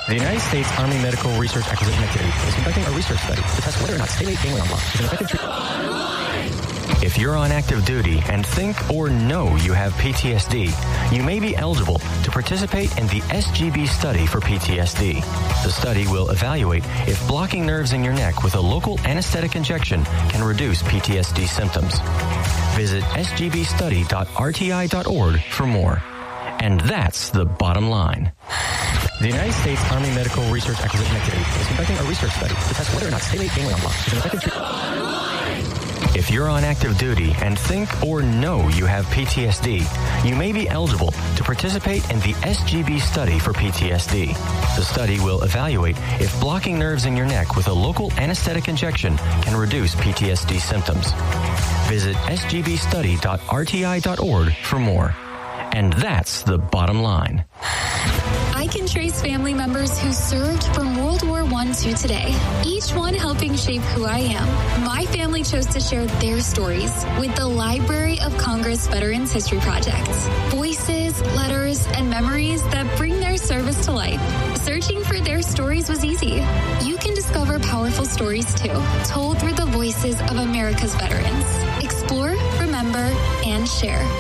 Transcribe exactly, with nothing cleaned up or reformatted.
The United States Army Medical Research Acquisition Activity is conducting a research study to test whether or not statewide ganglion block is an effective treatment. If you're on active duty and think or know you have P T S D, you may be eligible to participate in the S G B study for P T S D. The study will evaluate if blocking nerves in your neck with a local anesthetic injection can reduce P T S D symptoms. Visit s g b study dot r t i dot org for more. And that's the bottom line. The United States Army Medical Research Acquisition Activity is conducting a research study to test whether or not statewide ganglion block is an effective treatment. If you're on active duty and think or know you have P T S D, you may be eligible to participate in the S G B study for P T S D. The study will evaluate if blocking nerves in your neck with a local anesthetic injection can reduce P T S D symptoms. Visit s g b study dot r t i dot org for more. And that's the bottom line. I can trace family members who served from World War One to today, each one helping shape who I am. My family chose to share their stories with the Library of Congress Veterans History Project. Voices, letters, and memories that bring their service to life. Searching for their stories was easy. You can discover powerful stories too, told through the voices of America's veterans. Explore, remember, and share.